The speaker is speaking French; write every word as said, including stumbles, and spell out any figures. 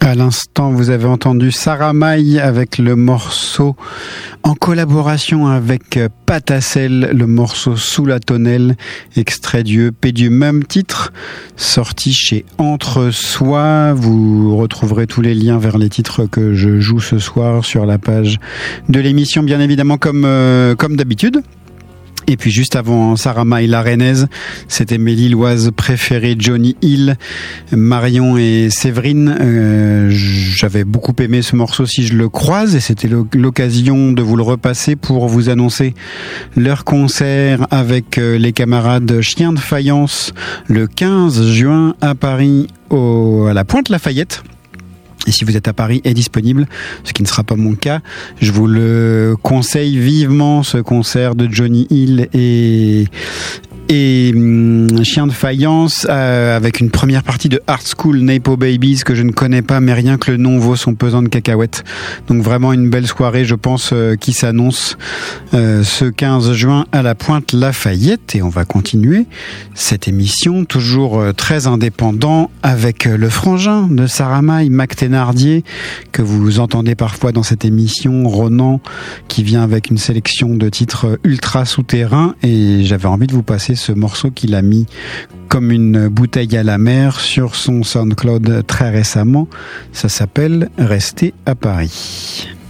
À l'instant, vous avez entendu Sarah May avec le morceau en collaboration avec Patacel, le morceau Sous la tonnelle, extrait du E P du même titre, sorti chez Entre Soi. Vous retrouverez tous les liens vers les titres que je joue ce soir sur la page de l'émission, bien évidemment, comme, euh, comme d'habitude. Et puis juste avant Sarah May, la rennaise, c'était mes Lilloises préférées, Johnny Hill, Marion et Séverine. Euh, j'avais beaucoup aimé ce morceau Si je le croise, et c'était l'occasion de vous le repasser pour vous annoncer leur concert avec les camarades Chiens de Faïence le quinze juin à Paris, au, à la Pointe-Lafayette. Et si vous êtes à Paris est disponible, ce qui ne sera pas mon cas, je vous le conseille vivement, ce concert de Johnny Hill et et hum, Chien de Faïence, euh, avec une première partie de Art School Napo Babies que je ne connais pas, mais rien que le nom vaut son pesant de cacahuètes. Donc vraiment une belle soirée, je pense, euh, qui s'annonce euh, ce quinze juin à la Pointe-Lafayette. Et on va continuer cette émission, toujours euh, très indépendant, avec euh, le frangin de Sarah May, Mac Thénardier, que vous entendez parfois dans cette émission, Ronan, qui vient avec une sélection de titres ultra souterrains. Et j'avais envie de vous passer ce morceau qu'il a mis comme une bouteille à la mer sur son SoundCloud très récemment. Ça s'appelle Rester à Paris.